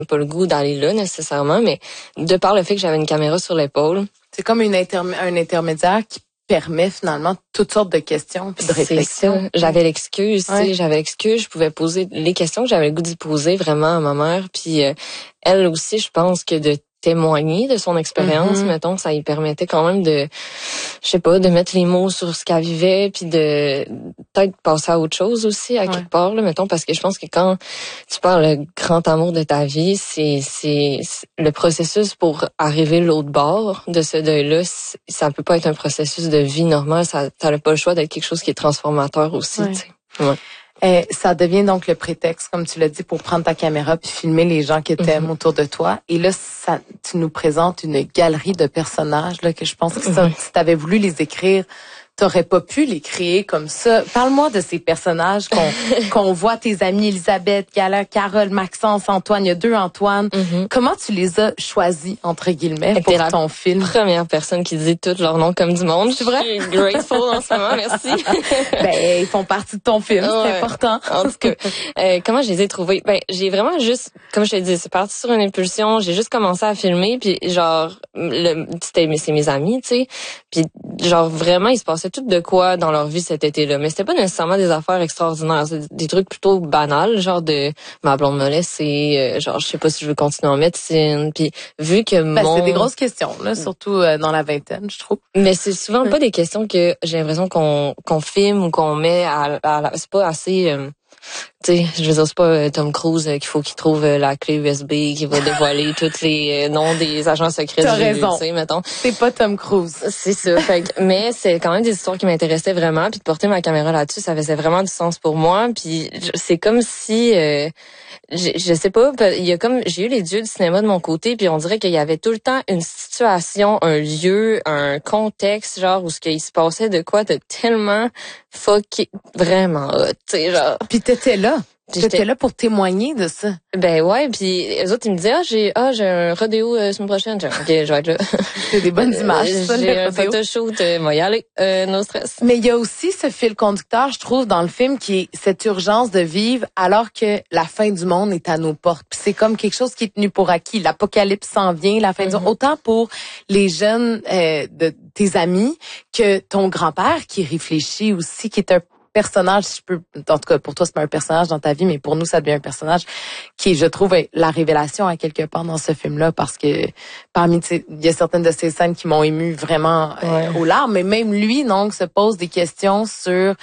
pas le goût d'aller là nécessairement, mais de par le fait que j'avais une caméra sur l'épaule. C'est comme un intermédiaire qui permet finalement toutes sortes de questions puis de réflexions. C'est ça. J'avais l'excuse, tu sais, j'avais l'excuse, je pouvais poser les questions que j'avais le goût d'y poser vraiment à ma mère, puis elle aussi, je pense que de témoigner de son expérience, mettons, ça lui permettait quand même de, je sais pas, de mettre les mots sur ce qu'elle vivait, puis de peut-être passer à autre chose aussi, à quelque part, là, mettons, parce que je pense que quand tu parles le grand amour de ta vie, c'est le processus pour arriver l'autre bord de ce deuil-là, ça peut pas être un processus de vie normale, t'as pas le choix d'être quelque chose qui est transformateur aussi, tu sais. Ouais. Ça devient donc le prétexte, comme tu l'as dit, pour prendre ta caméra puis filmer les gens qui t'aiment autour de toi. Et là, tu nous présentes une galerie de personnages là que je pense que si t'avais voulu les écrire, t'aurais pas pu les créer comme ça. Parle-moi de ces personnages qu'on voit, tes amis Elisabeth, Gala, Carole, Maxence, Antoine. Il y a 2 Antoine. Comment tu les as choisis, entre guillemets, pour ton film? Première personne qui dit tous leurs noms comme du monde. C'est vrai? Je suis grateful en ce moment, merci. Ben, ils font partie de ton film, c'est important. En tout cas, comment je les ai trouvés? Ben, j'ai vraiment juste, comme je te dis, c'est parti sur une impulsion. J'ai juste commencé à filmer, puis genre, c'est mes amis, tu sais. Puis genre, vraiment, il se passait tout de quoi dans leur vie cet été-là. Mais c'était pas nécessairement des affaires extraordinaires. C'est des trucs plutôt banals, genre de ma blonde me laisse et genre, je sais pas si je veux continuer en médecine. Puis vu que c'est des grosses questions, là, surtout dans la vingtaine, je trouve. Mais c'est souvent pas des questions que j'ai l'impression qu'on filme ou qu'on met c'est pas assez... tu sais, je veux dire, c'est pas Tom Cruise qu'il faut qu'il trouve la clé USB qui va dévoiler tous les noms des agents secrets. T'as raison. Tu sais, mettons. C'est pas Tom Cruise. C'est ça. Mais c'est quand même des histoires qui m'intéressaient vraiment. Puis de porter ma caméra là-dessus, ça faisait vraiment du sens pour moi. Puis c'est comme si... je sais pas, j'ai eu les dieux du cinéma de mon côté, puis on dirait qu'il y avait tout le temps une situation, un lieu, un contexte, genre où ce qu'il se passait de quoi de tellement fucké, vraiment hot, tu sais, genre. Puis t'étais là. J'étais là pour témoigner de ça. Ben ouais, puis les autres ils me disaient j'ai un rodéo semaine prochaine. OK, je vais être là. C'est des bonnes images ça, j'ai un photoshoot, moi y aller, no stress. Mais il y a aussi ce fil conducteur, je trouve, dans le film qui est cette urgence de vivre alors que la fin du monde est à nos portes. Puis c'est comme quelque chose qui est tenu pour acquis, l'apocalypse s'en vient, la fin du monde, autant pour les jeunes de tes amis que ton grand-père qui réfléchit aussi, qui est un personnage, si je peux, en tout cas pour toi c'est pas un personnage dans ta vie, mais pour nous ça devient un personnage qui, je trouve, est la révélation à quelque part dans ce film-là, parce que il y a certaines de ces scènes qui m'ont ému vraiment aux larmes, mais même lui donc se pose des questions sur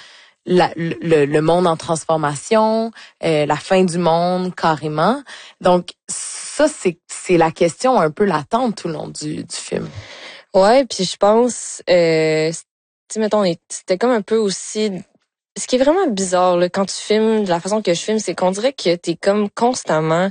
le monde en transformation, la fin du monde carrément. Donc ça c'est la question un peu latente tout le long du film. Ouais, puis je pense tu sais, mettons, c'était comme un peu aussi... Ce qui est vraiment bizarre là, quand tu filmes, de la façon que je filme, c'est qu'on dirait que t'es comme constamment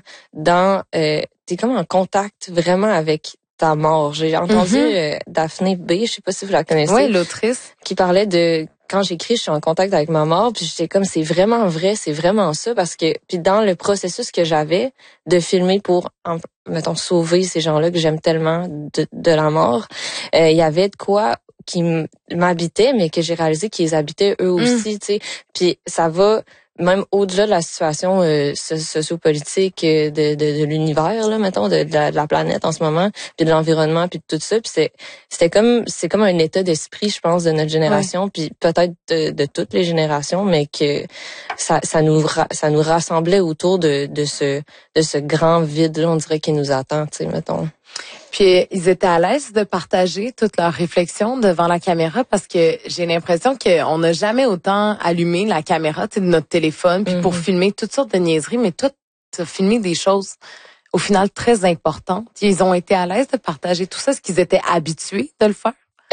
t'es comme en contact vraiment avec ta mort. J'ai entendu Daphné B, je sais pas si vous la connaissez. Oui, l'autrice. Qui parlait de quand j'écris, je suis en contact avec ma mort, puis j'étais comme c'est vraiment vrai, c'est vraiment ça, parce que puis dans le processus que j'avais de filmer pour mettons sauver ces gens-là que j'aime tellement de la mort, il y avait de quoi qui m'habitaient, mais que j'ai réalisé qu'ils habitaient eux aussi, tu sais. Puis ça va même au-delà de la situation sociopolitique de l'univers, là, mettons, de la planète en ce moment, puis de l'environnement, puis de tout ça. Puis c'est comme un état d'esprit, je pense, de notre génération, puis peut-être de toutes les générations, mais que ça nous rassemblait autour de ce grand vide-là, on dirait, qui nous attend, tu sais, mettons. Puis ils étaient à l'aise de partager toutes leurs réflexions devant la caméra, parce que j'ai l'impression qu'on n'a jamais autant allumé la caméra, tu sais, de notre téléphone, puis pour filmer toutes sortes de niaiseries, mais toi, tu as filmé des choses au final très importantes. Ils ont été à l'aise de partager tout ça, est-ce qu'ils étaient habitués de le faire?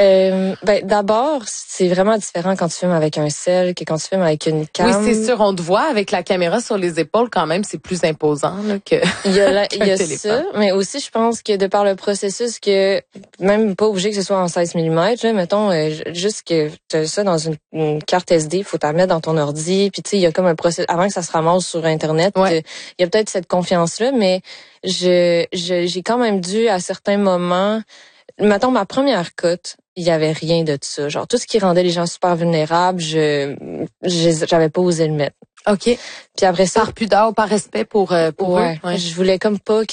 D'abord, c'est vraiment différent quand tu filmes avec un cell que quand tu filmes avec une cam. Oui, c'est sûr, on te voit avec la caméra sur les épaules quand même, c'est plus imposant là, que il y a ça, mais aussi je pense que de par le processus que même pas obligé que ce soit en 16 mm, là, mettons juste que tu as ça dans une carte SD, faut t'en mettre dans ton ordi, puis tu sais il y a comme un processus avant que ça se ramasse sur internet, il y a peut-être cette confiance là, mais j'ai quand même dû à certains moments, mettons ma première cote, il y avait rien de ça. Genre, tout ce qui rendait les gens super vulnérables, j'avais pas osé le mettre. OK. Puis après ça, Par pudeur ou par respect pour eux. ouais, je voulais comme pas